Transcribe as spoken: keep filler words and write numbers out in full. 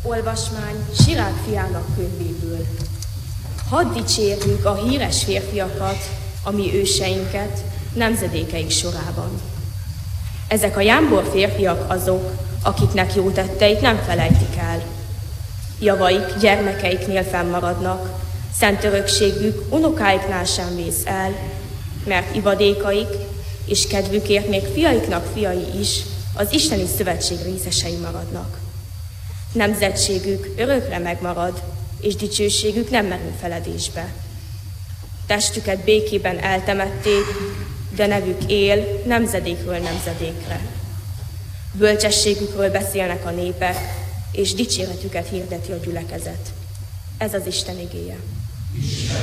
Olvasmány Sirák fiának könyvéből. Hadd dicsérjük a híres férfiakat, a mi őseinket, nemzedékeik sorában. Ezek a jámbor férfiak azok, akiknek jó tetteit nem felejtik el. Javaik gyermekeiknél fennmaradnak, szent örökségük unokáiknál sem vész el, mert ivadékaik és kedvükért még fiaiknak fiai is az isteni szövetség részesei maradnak. Nemzetségük örökre megmarad, és dicsőségük nem merül feledésbe. Testüket békében eltemették, de nevük él nemzedékről nemzedékre. Bölcsességükről beszélnek a népek, és dicséretüket hirdeti a gyülekezet. Ez az Isten igéje.